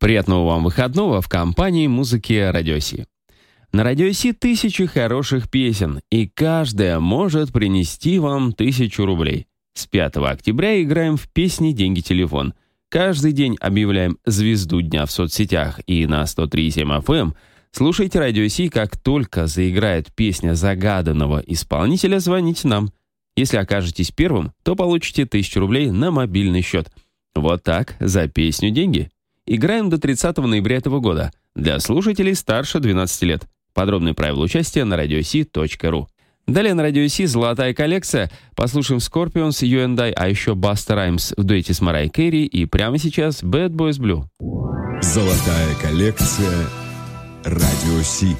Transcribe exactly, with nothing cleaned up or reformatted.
Приятного вам выходного в компании музыки Радио Си. На Радио Си тысячи хороших песен, и каждая может принести вам тысячу рублей. С пятого октября играем в песни «Деньги, телефон». Каждый день объявляем звезду дня в соцсетях и на сто три и семь эф эм. Слушайте Радио Си, как только заиграет песня загаданного исполнителя, звоните нам. Если окажетесь первым, то получите тысячу рублей на мобильный счет. Вот так, за песню деньги. Играем до тридцатого ноября этого года. Для слушателей старше двенадцати лет. Подробные правила участия на радиоси точка ру. Далее на Радио Си золотая коллекция. Послушаем Scorpions, You and I, а еще Busta Rhymes в дуэте с Mariah Carey и прямо сейчас Bad Boys Blue. Золотая коллекция Радио Си.